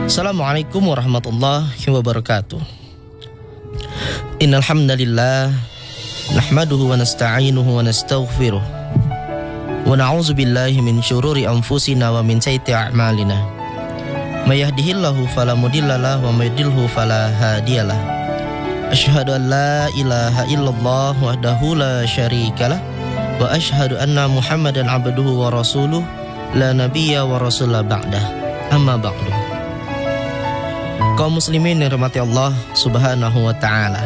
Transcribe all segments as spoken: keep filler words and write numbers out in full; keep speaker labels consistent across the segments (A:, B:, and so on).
A: Assalamualaikum warahmatullahi wabarakatuh. Innal hamdalillah nahmaduhu wa nasta'inuhu wa nastaghfiruh wa na'udzu billahi min syururi anfusina wa min sayyiati a'malina. May yahdihillahu fala mudhillalah wa may yudhlilhu fala hadiyalah. Asyhadu an la ilaha illallah wahdahu la syarikalah wa asyhadu anna Muhammadan abduhu wa rasuluh la nabiyya wa rasulah ba'dah. Amma ba'du. Kaum muslimin yang dirahmati Allah Subhanahu wa ta'ala,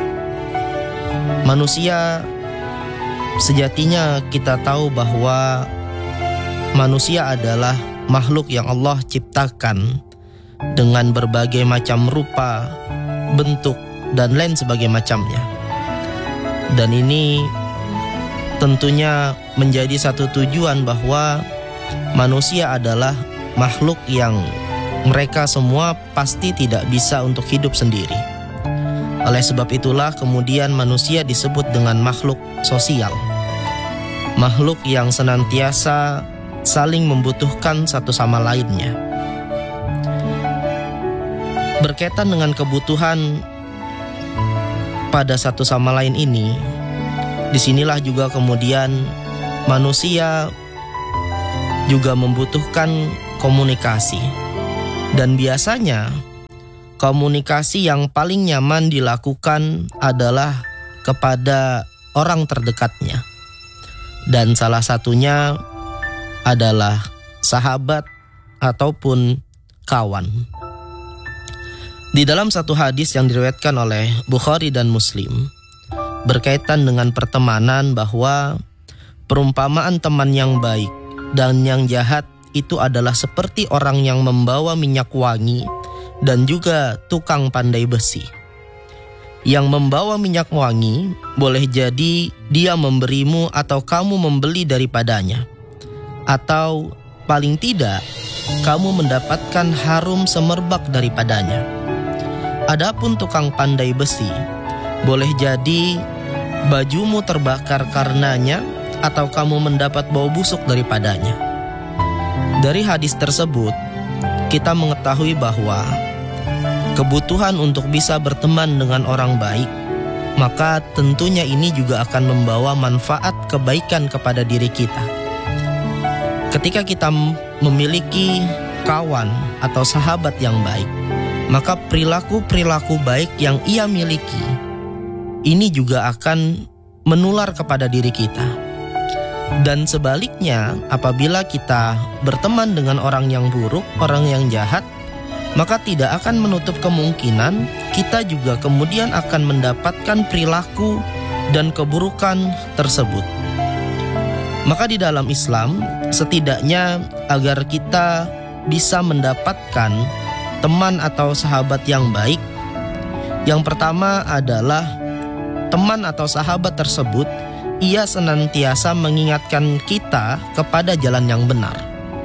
A: manusia sejatinya kita tahu bahwa manusia adalah makhluk yang Allah ciptakan dengan berbagai macam rupa, bentuk, dan lain sebagai macamnya. Dan ini tentunya menjadi satu tujuan bahwa manusia adalah makhluk yang mereka semua pasti tidak bisa untuk hidup sendiri. Oleh sebab itulah kemudian manusia disebut dengan makhluk sosial, makhluk yang senantiasa saling membutuhkan satu sama lainnya. Berkaitan dengan kebutuhan pada satu sama lain ini, disinilah juga kemudian manusia juga membutuhkan komunikasi. Dan biasanya komunikasi yang paling nyaman dilakukan adalah kepada orang terdekatnya. Dan salah satunya adalah sahabat ataupun kawan. Di dalam satu hadis yang diriwayatkan oleh Bukhari dan Muslim berkaitan dengan pertemanan, bahwa perumpamaan teman yang baik dan yang jahat itu adalah seperti orang yang membawa minyak wangi dan juga tukang pandai besi. Yang membawa minyak wangi boleh jadi dia memberimu atau kamu membeli daripadanya, atau paling tidak kamu mendapatkan harum semerbak daripadanya. Adapun tukang pandai besi, boleh jadi bajumu terbakar karenanya, atau kamu mendapat bau busuk daripadanya. Dari hadis tersebut kita mengetahui bahwa kebutuhan untuk bisa berteman dengan orang baik, maka tentunya ini juga akan membawa manfaat kebaikan kepada diri kita. Ketika kita memiliki kawan atau sahabat yang baik, maka perilaku-perilaku baik yang ia miliki ini juga akan menular kepada diri kita. Dan sebaliknya, apabila kita berteman dengan orang yang buruk, orang yang jahat, maka tidak akan menutup kemungkinan kita juga kemudian akan mendapatkan perilaku dan keburukan tersebut. Maka di dalam Islam, setidaknya agar kita bisa mendapatkan teman atau sahabat yang baik, yang pertama adalah teman atau sahabat tersebut ia senantiasa mengingatkan kita kepada jalan yang benar.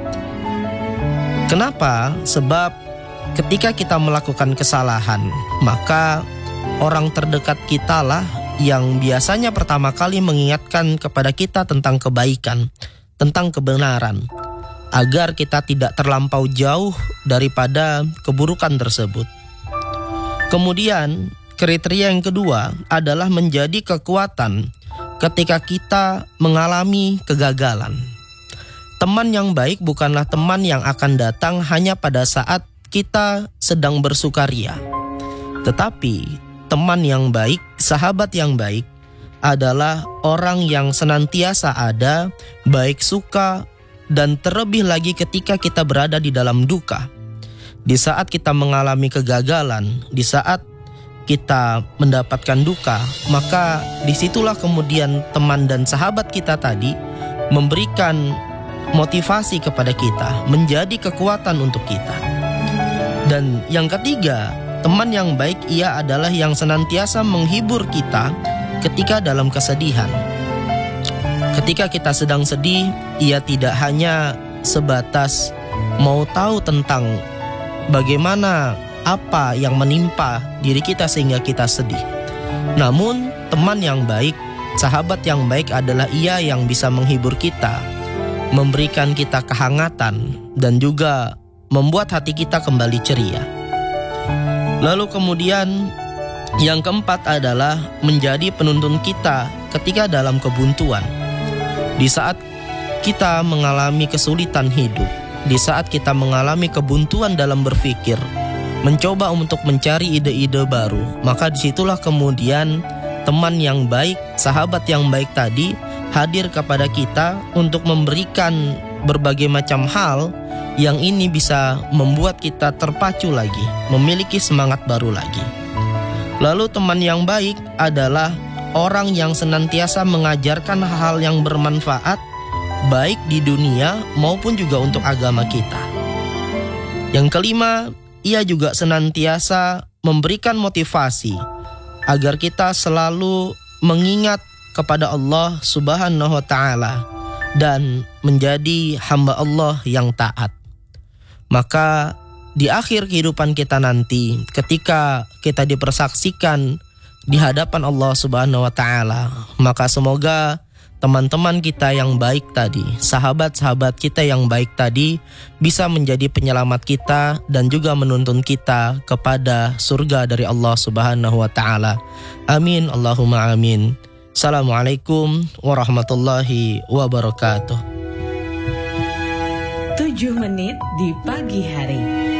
A: Kenapa? Sebab ketika kita melakukan kesalahan, maka orang terdekat kita lah yang biasanya pertama kali mengingatkan kepada kita tentang kebaikan, tentang kebenaran, agar kita tidak terlampau jauh daripada keburukan tersebut. Kemudian kriteria yang kedua adalah menjadi kekuatan ketika kita mengalami kegagalan. Teman yang baik bukanlah teman yang akan datang hanya pada saat kita sedang bersukaria. Tetapi teman yang baik, sahabat yang baik adalah orang yang senantiasa ada, baik suka dan terlebih lagi ketika kita berada di dalam duka. Di saat kita mengalami kegagalan, di saat kita mendapatkan duka, maka disitulah kemudian teman dan sahabat kita tadi memberikan motivasi kepada kita, menjadi kekuatan untuk kita. Dan yang ketiga, teman yang baik ia adalah yang senantiasa menghibur kita ketika dalam kesedihan. Ketika kita sedang sedih, ia tidak hanya sebatas mau tahu tentang bagaimana apa yang menimpa diri kita sehingga kita sedih. Namun teman yang baik, sahabat yang baik adalah ia yang bisa menghibur kita, memberikan kita kehangatan, dan juga membuat hati kita kembali ceria. Lalu kemudian yang keempat adalah menjadi penuntun kita ketika dalam kebuntuan. Di saat kita mengalami kesulitan hidup, di saat kita mengalami kebuntuan dalam berpikir, mencoba untuk mencari ide-ide baru, maka disitulah kemudian teman yang baik, sahabat yang baik tadi hadir kepada kita untuk memberikan berbagai macam hal yang ini bisa membuat kita terpacu lagi, memiliki semangat baru lagi. Lalu teman yang baik adalah orang yang senantiasa mengajarkan hal yang bermanfaat, baik di dunia maupun juga untuk agama kita. Yang kelima, ia juga senantiasa memberikan motivasi agar kita selalu mengingat kepada Allah Subhanahu wa Ta'ala dan menjadi hamba Allah yang taat. Maka di akhir kehidupan kita nanti, ketika kita dipersaksikan di hadapan Allah Subhanahu wa Ta'ala, maka semoga teman-teman kita yang baik tadi, sahabat-sahabat kita yang baik tadi bisa menjadi penyelamat kita dan juga menuntun kita kepada surga dari Allah Subhanahu wa Ta'ala. Amin, Allahumma amin. Assalamualaikum warahmatullahi wabarakatuh.
B: tujuh menit di pagi hari.